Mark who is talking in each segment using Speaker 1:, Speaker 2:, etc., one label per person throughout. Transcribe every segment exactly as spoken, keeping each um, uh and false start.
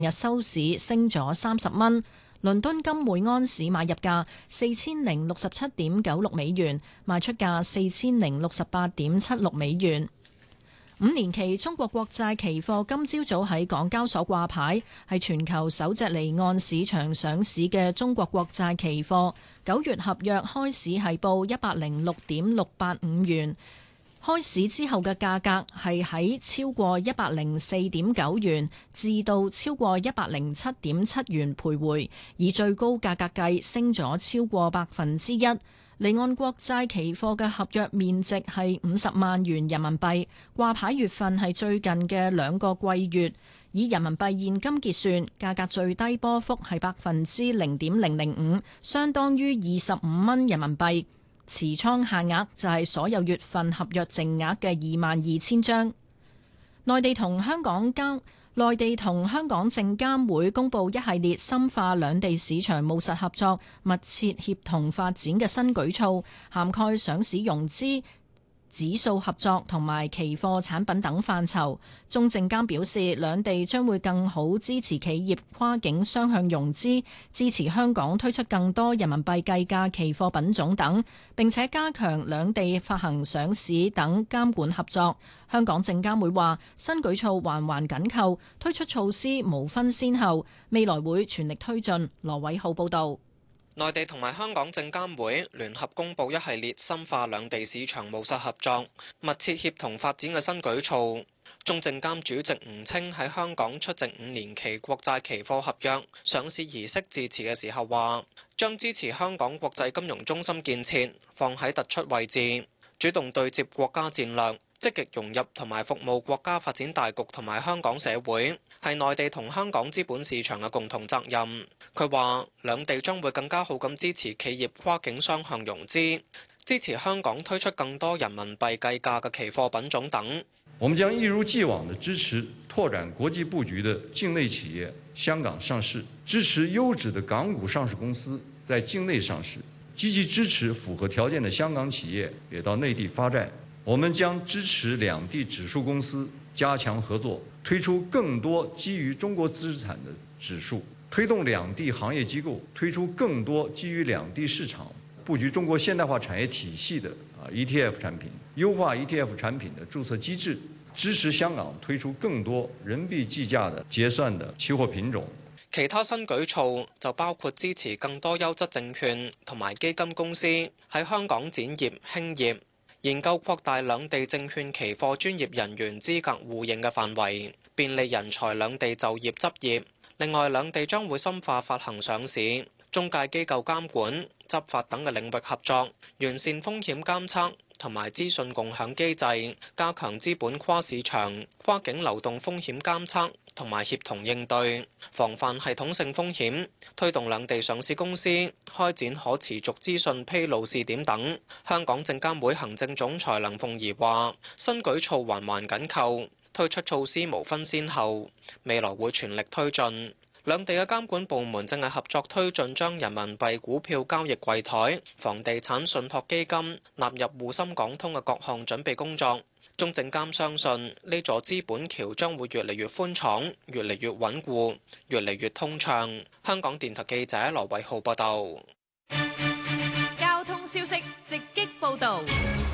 Speaker 1: 日收市升咗三十蚊。倫敦金每安士買入價四千零六十七點九六美元，賣出價四千零六十八點七六美元。五年期中國國債期貨今朝早喺港交所掛牌，係全球首隻離岸市場上市嘅中國國債期貨。九月合約開市係報一百零六點六八五元。開市之後嘅價格係喺超過一百零四點九元至到超過一百零七點七元徘徊，以最高價格計升咗超過百分之一。離岸國債期貨嘅合約面值係五十萬元人民幣，掛牌月份係最近嘅兩個季月，以人民幣現金結算，價格最低波幅係百分之零點零零五，相當於二十五蚊人民幣。持倉限額就係所有月份合約淨額嘅二萬二千張。內地同香港監內地同香港證監會公布一系列深化兩地市場務實合作、密切協同發展嘅新舉措，涵蓋上市融資、指數合作同埋期貨產品等範疇。中證監表示，兩地將會更好支持企業跨境雙向融資，支持香港推出更多人民幣計價期貨品種等，並且加強兩地發行上市等監管合作。香港證監會話，新舉措環環緊扣，推出措施無分先後，未來會全力推進。羅偉浩報導。
Speaker 2: 內地同埋香港證監會聯合公布一系列深化兩地市場務實合作、密切協同發展嘅新舉措。中證監主席吳清喺香港出席五年期國債期貨合約上市儀式致辭嘅時候話，將支持香港國際金融中心建設放喺突出位置，主動對接國家戰略，積極融入同埋服務國家發展大局同埋香港社會，係內地同香港資本市場嘅共同責任。佢話兩地將會更加好咁支持企業跨境雙向融資，支持香港推出更多人民幣計價嘅期貨品種等。
Speaker 3: 我們將一如既往地支持拓展國際佈局的境內企業香港上市，支持優質的港股上市公司在境內上市，積極支持符合條件的香港企業也到內地發展。我們將支持兩地指數公司加強合作，推出更多基於中國資產的指數，推動兩地行業機構推出更多基於兩地市場佈局中國現代化產業體系的啊 E T F 產品，優化 E T F 產品的註冊機制，支持香港推出更多人民幣計價的結算的期貨品種。
Speaker 2: 其他新舉措就包括支持更多優質證券同埋基金公司喺香港展業興業，研究擴大兩地證券期貨專業人員資格互認嘅範圍，便利人才兩地就業執業。另外，兩地將會深化發行上市、中介機構監管、執法等嘅領域合作，完善風險監測同埋資訊共享機制，加強資本跨市場、跨境流動風險監測同埋協同應對，防範系統性風險，推動兩地上市公司開展可持續資訊披露試點等。香港證監會行政總裁梁鳳儀話：新舉措環環緊扣，推出措施無分先後，未來會全力推進。兩地嘅監管部門正係合作推進將人民幣股票交易櫃台、房地產信託基金納入滬深港通嘅各項準備工作。中證監相信呢座資本橋將會越嚟越寬敞、越嚟越穩固、越嚟越通暢。香港電台記者羅偉浩報道。
Speaker 4: 交通消息直擊報導。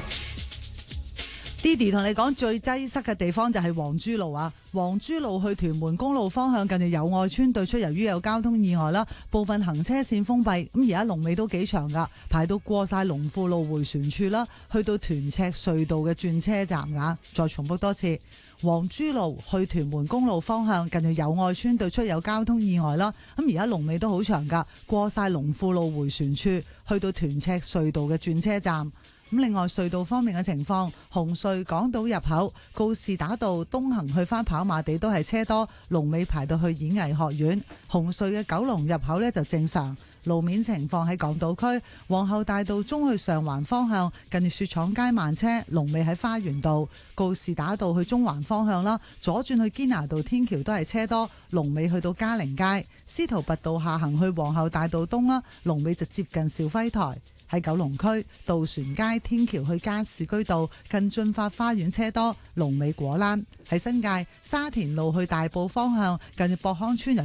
Speaker 5: Didi 同你講最擠塞嘅地方就係黃珠路啊！黃珠路去屯門公路方向，近住友愛村對出，由於有交通意外啦，部分行車線封閉。咁而家龍尾都幾長噶，排到過晒龍富路迴旋處啦，去到屯赤隧道嘅轉車站啊！再重複多次，黃珠路去屯門公路方向，近住友愛村對出有交通意外啦。咁而家龍尾都好長噶，過晒龍富路迴旋處，去到屯赤隧道嘅轉車站。咁另外隧道方面嘅情況，紅隧港島入口告士打道東行去返跑馬地都係車多，龍尾排到去演藝學院。紅隧嘅九龍入口呢就正常， 路面情況喺港島區皇后大道中去上環方向，近住雪廠街慢車，龍尾喺花園道；告士打道去中環方向啦，左轉去堅拿道天橋都係車多，龍尾去到嘉陵街；司徒拔道下行去皇后大道東啦，龍尾就接近肇輝台。喺九龍區渡船街天橋去加士居道近駿發花園車多，龍尾果欄。喺新界沙田路去大埔方向近住博康村